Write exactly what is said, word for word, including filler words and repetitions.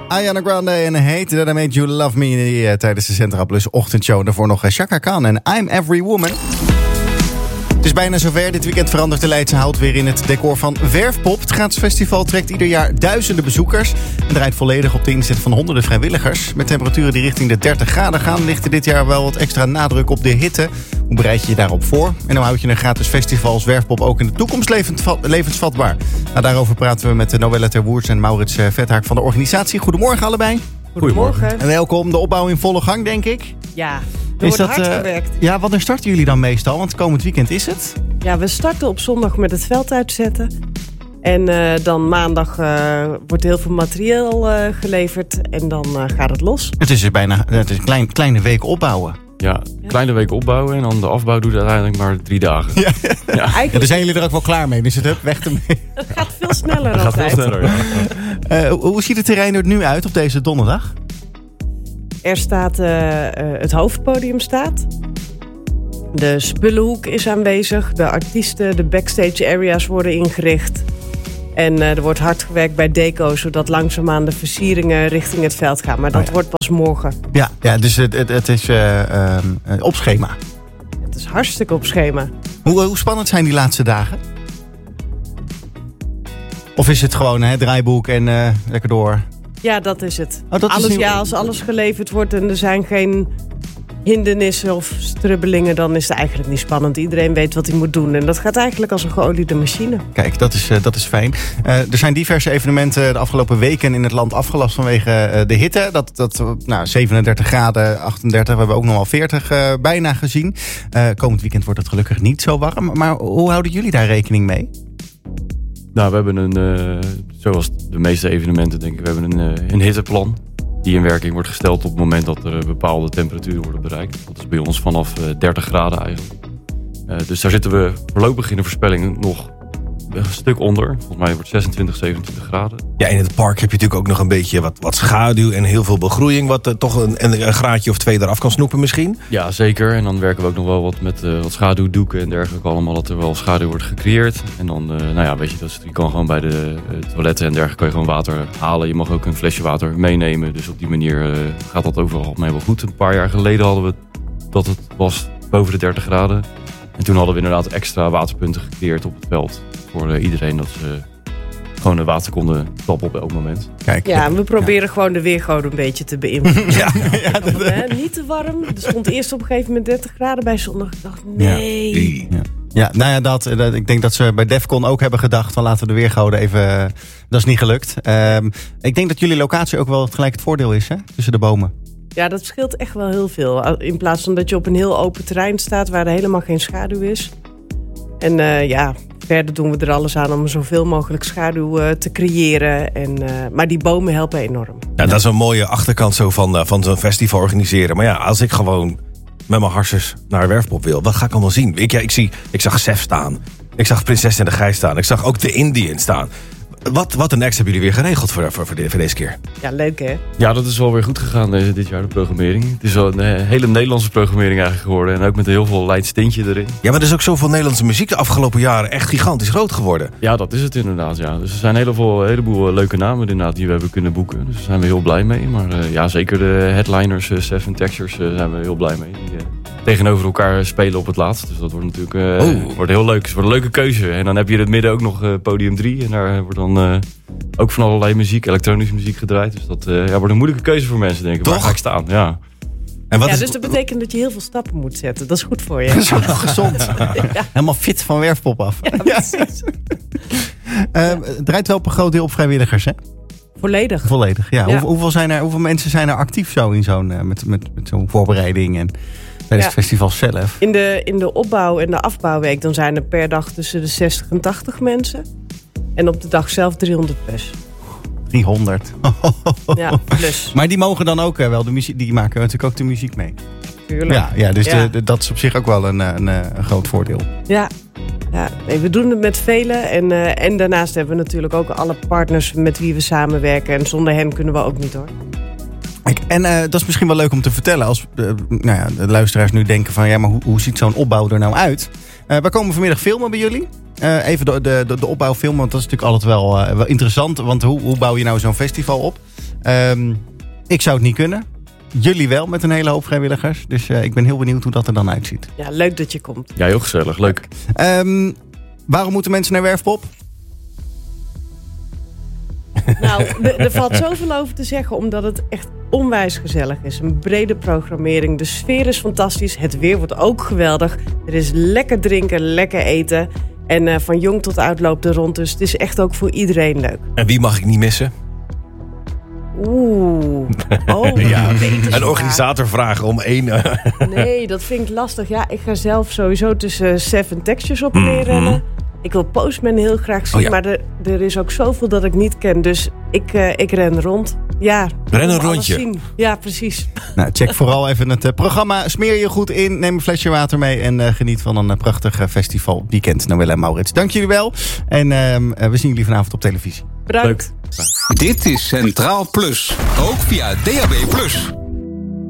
Ariana Grande en Hate That I Made You Love Me uh, tijdens de Centra Plus ochtendshow. Daarvoor nog uh, Chaka Khan en I'm Every Woman. Het is bijna zover. Dit weekend verandert de Leidse Hout weer in het decor van Werfpop. Het Gratis Festival trekt ieder jaar duizenden bezoekers en draait volledig op de inzet van honderden vrijwilligers. Met temperaturen die richting de dertig graden gaan, ligt er dit jaar wel wat extra nadruk op de hitte. Hoe bereid je je daarop voor? En hoe houd je een gratis festival als Werfpop ook in de toekomst levensvatbaar? Nou, daarover praten we met Noelle Terwoerts en Maurits Vethaak van de organisatie. Goedemorgen allebei. Goedemorgen. En welkom. De opbouw in volle gang, denk ik. Ja, er is wordt dat, hard uh, gewerkt. Ja, wanneer starten jullie dan meestal? Want komend weekend is het. Ja, we starten op zondag met het veld uitzetten. En uh, dan maandag uh, wordt heel veel materiaal uh, geleverd. En dan uh, gaat het los. Het is bijna het is een klein, kleine week opbouwen. Ja, Ja. kleine week opbouwen en dan de afbouw doet uiteindelijk maar drie dagen. Ja. Ja. Eigenlijk, Ja, daar zijn jullie er ook wel klaar mee. Dus het hup, weg ermee. het gaat veel sneller Dat gaat veel altijd. sneller. Ja. Uh, hoe ziet het terrein er nu uit op deze donderdag? Er staat, uh, uh, het hoofdpodium staat. De spullenhoek is aanwezig. De artiesten, de backstage areas worden ingericht. En uh, er wordt hard gewerkt bij deco, zodat langzaamaan de versieringen richting het veld gaan. Maar dat Oh ja. wordt pas morgen. Ja, ja dus het, het, het is uh, uh, op schema. Het is hartstikke op schema. Hoe, hoe spannend zijn die laatste dagen? Of is het gewoon hè, draaiboek en uh, lekker door? Ja, dat is het. Oh, dat is alles, niet- ja, als alles geleverd wordt en er zijn geen hindernissen of strubbelingen, dan is het eigenlijk niet spannend. Iedereen weet wat hij moet doen. En dat gaat eigenlijk als een geoliede machine. Kijk, dat is, uh, dat is fijn. Uh, er zijn diverse evenementen de afgelopen weken in het land afgelast vanwege uh, de hitte. Dat, dat, uh, nou, zevenendertig graden, achtendertig, we hebben ook nog wel veertig uh, bijna gezien. Uh, komend weekend wordt het gelukkig niet zo warm. Maar hoe houden jullie daar rekening mee? Nou, we hebben een, uh, zoals de meeste evenementen denk ik, we hebben een, uh, een hitteplan. Die in werking wordt gesteld op het moment dat er uh, bepaalde temperaturen worden bereikt. Dat is bij ons vanaf uh, dertig graden eigenlijk. Uh, dus daar zitten we voorlopig in de voorspelling nog een stuk onder. Volgens mij wordt zesentwintig, zevenentwintig graden. Ja, in het park heb je natuurlijk ook nog een beetje wat, wat schaduw en heel veel begroeiing. Wat uh, toch een, een graadje of twee eraf kan snoepen misschien. Ja, zeker. En dan werken we ook nog wel wat met uh, wat schaduwdoeken en dergelijke allemaal. Dat er wel schaduw wordt gecreëerd. En dan, uh, nou ja, weet je, dus je kan gewoon bij de uh, toiletten en dergelijke kan je gewoon water halen. Je mag ook een flesje water meenemen. Dus op die manier uh, gaat dat overal mee wel goed. Een paar jaar geleden hadden we dat het was boven de dertig graden. En toen hadden we inderdaad extra waterpunten gecreëerd op het veld. Voor uh, iedereen dat ze gewoon de water konden tappen op elk moment. Kijk, Ja, en we proberen gewoon de weergoden een beetje te beïnvloeden. ja, ja, dat, Hè, niet te warm. Er stond eerst op een gegeven moment dertig graden bij zondag. Ik dacht, nee. Ja. Ja, nou ja, dat, dat, ik denk dat ze bij Defcon ook hebben gedacht van laten we de weergoden even... Dat is niet gelukt. Um, ik denk dat jullie locatie ook wel gelijk het voordeel is, hè? Tussen de bomen. Ja, dat scheelt echt wel heel veel. In plaats van dat je op een heel open terrein staat waar er helemaal geen schaduw is. En uh, ja, verder doen we er alles aan om zoveel mogelijk schaduw uh, te creëren. En, uh, maar die bomen helpen enorm. Ja, dat is een mooie achterkant zo van, uh, van zo'n festival organiseren. Maar ja, als ik gewoon met mijn harsers naar Werfpop wil, wat ga ik allemaal zien? Ik, ja, ik, zie, ik zag Sef staan. Ik zag Prinses en de Gijs staan. Ik zag ook de Indian staan. Wat, wat een act hebben jullie weer geregeld voor, voor, voor, de, voor deze keer? Ja, leuk hè? Ja, dat is wel weer goed gegaan deze, dit jaar, de programmering. Het is wel een uh, hele Nederlandse programmering eigenlijk geworden. En ook met een heel veel Leids tintje erin. Ja, maar er is ook zoveel Nederlandse muziek de afgelopen jaren echt gigantisch groot geworden. Ja, dat is het inderdaad, ja. Dus er zijn heel veel, een heleboel leuke namen inderdaad die we hebben kunnen boeken. Dus daar zijn we heel blij mee. Maar uh, ja, zeker de headliners, uh, Seven Textures, uh, zijn we heel blij mee. Die uh, tegenover elkaar spelen op het laatst. Dus dat wordt natuurlijk uh, Oh. wordt heel leuk. Het wordt een leuke keuze. En dan heb je in het midden ook nog uh, podium drie. En daar wordt dan uh, ook van allerlei muziek, elektronische muziek gedraaid. Dus dat uh, ja, wordt een moeilijke keuze voor mensen, denk ik. Waar Toch? ga ik staan? Ja. En wat Ja, is, dus dat betekent dat je heel veel stappen moet zetten. Dat is goed voor je. Dat is ook nog gezond. Ja. Helemaal fit van Werfpop af. Ja, precies. Uh, het draait wel op een groot deel op vrijwilligers, hè? Volledig. Volledig, ja. Ja. Hoeveel, hoeveel, zijn er, hoeveel mensen zijn er actief zo in zo'n, uh, met, met, met zo'n voorbereiding en tijdens Ja. het festival zelf? In de, in de opbouw en de afbouwweek dan zijn er per dag tussen de zestig en tachtig mensen. En op de dag zelf driehonderd pers. driehonderd. Ja, plus. Maar die mogen dan ook uh, wel de muziek, die maken natuurlijk ook de muziek mee. Tuurlijk. Ja, ja dus Ja. De, de, dat is op zich ook wel een, een, een groot voordeel. Ja, ja. Nee, we doen het met velen. En, uh, en daarnaast hebben we natuurlijk ook alle partners met wie we samenwerken. En zonder hen kunnen we ook niet hoor. Kijk, en uh, dat is misschien wel leuk om te vertellen als uh, nou ja, de luisteraars nu denken van ja, maar hoe, hoe ziet zo'n opbouw er nou uit? Uh, we komen vanmiddag filmen bij jullie. Uh, even de, de, de, de opbouw filmen, want dat is natuurlijk altijd wel, uh, wel interessant. Want hoe, hoe bouw je nou zo'n festival op? Um, ik zou het niet kunnen. Jullie wel met een hele hoop vrijwilligers. Dus uh, ik ben heel benieuwd hoe dat er dan uitziet. Ja, leuk dat je komt. Ja, heel gezellig. Leuk. Um, waarom moeten mensen naar Werfpop? Nou, er valt zoveel over te zeggen, omdat het echt onwijs gezellig is. Een brede programmering, de sfeer is fantastisch, het weer wordt ook geweldig. Er is lekker drinken, lekker eten. En uh, van jong tot oud loopt er rond, dus het is echt ook voor iedereen leuk. En wie mag ik niet missen? Oeh. Oh, ja, een organisator vragen om één... Uh... Nee, dat vind ik lastig. Ja, ik ga zelf sowieso tussen Seven Textures op en neer rennen. Ik wil Postman heel graag zien, oh ja. maar er, er is ook zoveel dat ik niet ken. Dus ik, uh, ik ren rond. Ja, ren een rondje. Zien. Ja, precies. Nou, check vooral even het uh, programma. Smeer je goed in, neem een flesje water mee... en uh, geniet van een uh, prachtig uh, festival weekend. Noël en Maurits, dank jullie wel. En uh, we zien jullie vanavond op televisie. Bedankt. Leuk. Dit is Centraal Plus, ook via D A B plus.